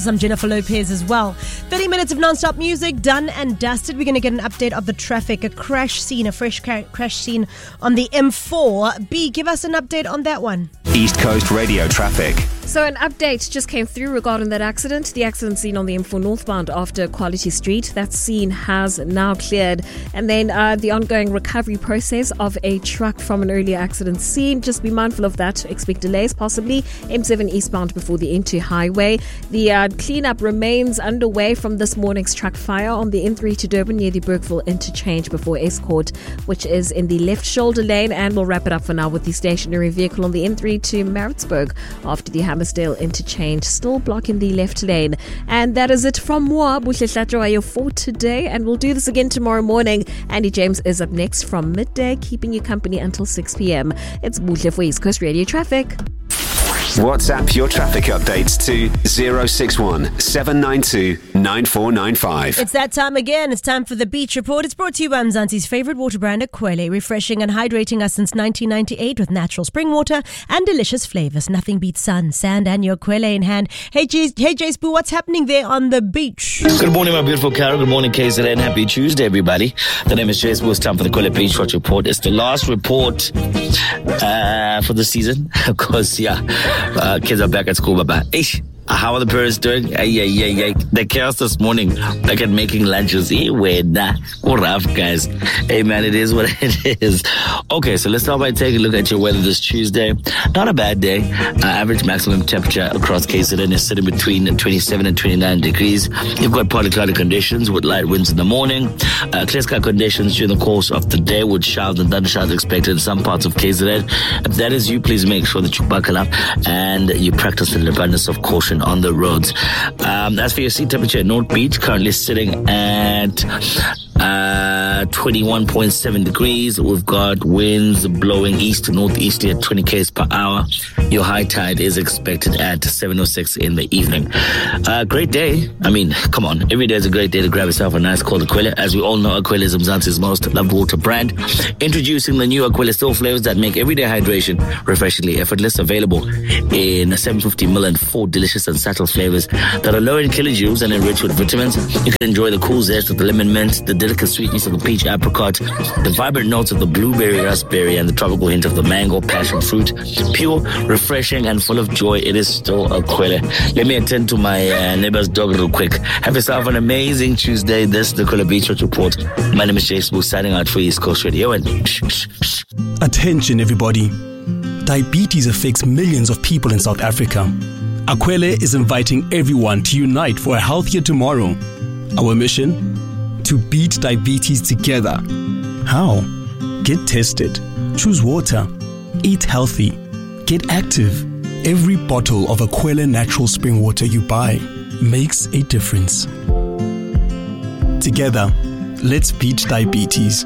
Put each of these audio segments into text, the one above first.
some Jennifer Lopez as well. 30 minutes of non-stop music, done and dusted. We're going to get an update of the traffic, a fresh crash scene on the M4. B, give us an update on that one. East Coast Radio traffic. So an update just came through regarding that accident. The accident scene on the M4 northbound after Quality Street. That scene has now cleared. And then the ongoing recovery process of a truck from an earlier accident scene. Just be mindful of that. Expect delays possibly. M7 eastbound before the N2 highway. The cleanup remains underway from this morning's truck fire on the N3 to Durban near the Bergville interchange before Escort, which is in the left shoulder lane. And we'll wrap it up for now with the stationary vehicle on the N3 to Maritzburg after the Hammersdale interchange, still blocking the left lane. And that is it from moi, Buhle Hlatjowayo, for today, and we'll do this again tomorrow morning. Andy James is up next from midday, keeping you company until 6 p.m. It's Buhle for East Coast Radio Traffic. WhatsApp your traffic updates to 061 792 9495. It's that time again. It's time for the Beach Report. It's brought to you by Mzansi's favorite water brand, Akwele, refreshing and hydrating us since 1998 with natural spring water and delicious flavors. Nothing beats sun, sand, and your Akwele in hand. Hey, Jace Boo, what's happening there on the beach? Good morning, my beautiful Carol. Good morning, KZN. Happy Tuesday, everybody. The name is Jace Boo. It's time for the Akwele Beach Watch Report. It's the last report for the season. Of course, kids are back at school, but how are the parents doing? The chaos this morning, back at making lunches. Rough, guys. Hey, man, it is what it is. Okay, so let's start by taking a look at your weather this Tuesday. Not a bad day. Average maximum temperature across KZN is sitting between 27 and 29 degrees. You've got partly cloudy conditions with light winds in the morning. Clear sky conditions during the course of the day with showers and thundershowers expected in some parts of KZN. If that is you, please make sure that you buckle up and you practice an abundance of caution on the roads. As for your sea temperature at North Beach, currently sitting at 21.7 degrees. We've got winds blowing east to northeasterly at 20 km per hour. Your high tide is expected at 7:06 in the evening. Great day. I mean, come on. Every day is a great day to grab yourself a nice cold Akwele. As we all know, Akwele is Mzansi's most loved water brand. Introducing the new Akwele Still flavors that make everyday hydration refreshingly effortless. Available in 750ml and 4 delicious and subtle flavors that are low in kilojoules and enriched with vitamins. You can enjoy the cool zest of the lemon mint, the delicate sweetness of the peach apricot, the vibrant notes of the blueberry raspberry, and the tropical hint of the mango passion fruit. Pure, refreshing, and full of joy. It is still Akwele. Let me attend to my neighbor's dog real quick. Have yourself an amazing Tuesday. This is the Akwele Beach Report. My name is Jace Boo, signing out for East Coast Radio. And attention, everybody. Diabetes affects millions of people in South Africa. Akwele is inviting everyone to unite for a healthier tomorrow. Our mission? To beat diabetes together. How? Get tested. Choose water. Eat healthy. Get active. Every bottle of Akwele natural spring water you buy makes a difference. Together, let's beat diabetes.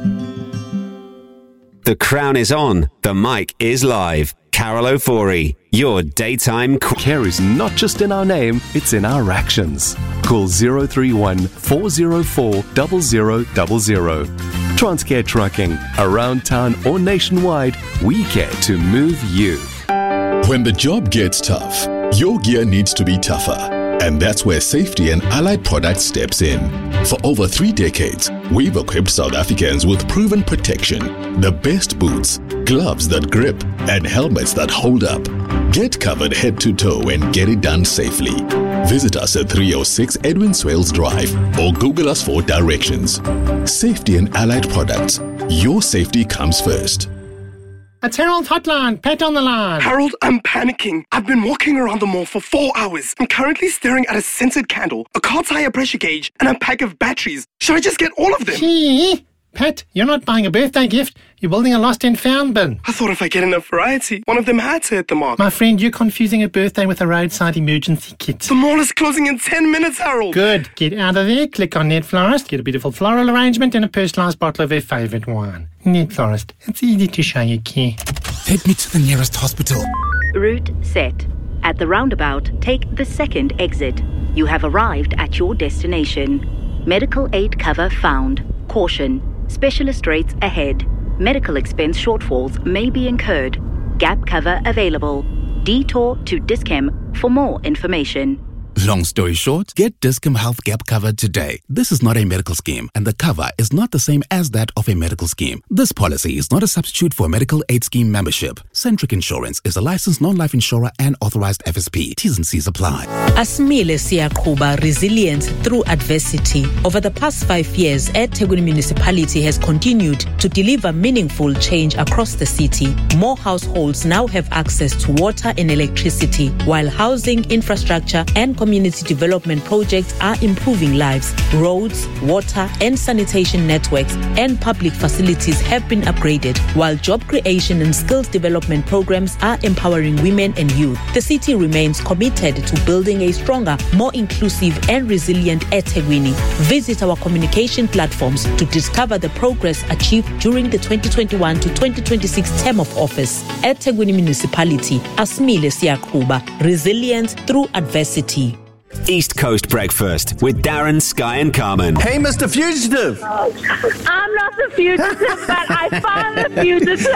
The crown is on. The mic is live. Carol Ofori, your daytime care is not just in our name, it's in our actions. Call 031 404 0000. Transcare Trucking, around town or nationwide, we care to move you. When the job gets tough, your gear needs to be tougher. And that's where Safety and Allied Products steps in. For over 3 decades, we've equipped South Africans with proven protection, the best boots, gloves that grip, and helmets that hold up. Get covered head to toe and get it done safely. Visit us at 306 Edwin Swales Drive or Google us for directions. Safety and Allied Products. Your safety comes first. It's Harold Hotline. Pat on the line. Harold, I'm panicking. I've been walking around the mall for 4 hours. I'm currently staring at a scented candle, a car tire pressure gauge, and a pack of batteries. Should I just get all of them? Gee, Pat, you're not buying a birthday gift. You're building a lost and found bin. I thought if I get enough variety, one of them had to hit the mark. My friend, you're confusing a birthday with a roadside emergency kit. The mall is closing in 10 minutes, Harold. Good. Get out of there, click on Net Florist, get a beautiful floral arrangement and a personalised bottle of their favourite wine. Net Florist. It's easy to show you care. Take me to the nearest hospital. Route set. At the roundabout, take the second exit. You have arrived at your destination. Medical aid cover found. Caution. Specialist rates ahead. Medical expense shortfalls may be incurred. Gap cover available. Detour to Dis-Chem for more information. Long story short, get Discom Health Gap cover today. This is not a medical scheme, and the cover is not the same as that of a medical scheme. This policy is not a substitute for a medical aid scheme membership. Centric Insurance is a licensed non-life insurer and authorized FSP. T's and C's apply. Asmile Siyakuba, resilience through adversity. Over the past 5 years, eThekwini Municipality has continued to deliver meaningful change across the city. More households now have access to water and electricity, while housing, infrastructure, and community development projects are improving lives. Roads, water, and sanitation networks and public facilities have been upgraded, while job creation and skills development programs are empowering women and youth. The city remains committed to building a stronger, more inclusive, and resilient eThekwini. Visit our communication platforms to discover the progress achieved during the 2021 to 2026 term of office. eThekwini Municipality, Asmile Siyakuba, resilience through adversity. East Coast Breakfast with Darren, Sky and Carmen. Hey, Mr. Fugitive. I'm not the fugitive, but I found the fugitive.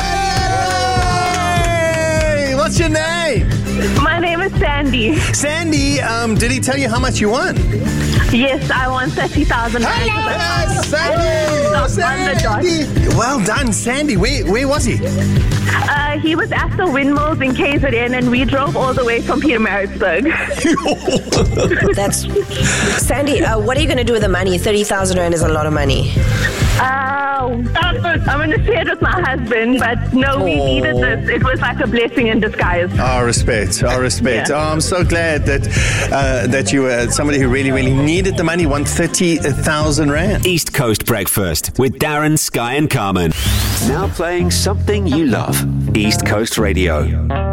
Yay! What's your name? My name is Sandy. Sandy, did he tell you how much you won? Yes, I won 30,000. Yes, Sandy! Well done, Sandy. Where was he? He was at the windmills in KZN, and we drove all the way from Pietermaritzburg. That's Sandy. What are you going to do with the money? 30,000 rand is a lot of money. I'm going to share it with my husband, but no, we needed this. It was like a blessing in disguise. Our respect. Yeah. Oh, I'm so glad that you were somebody who really, really needed the money, won 30,000 rand. East Coast Breakfast with Darren, Sky and Carmen. Now playing something you love. East Coast Radio.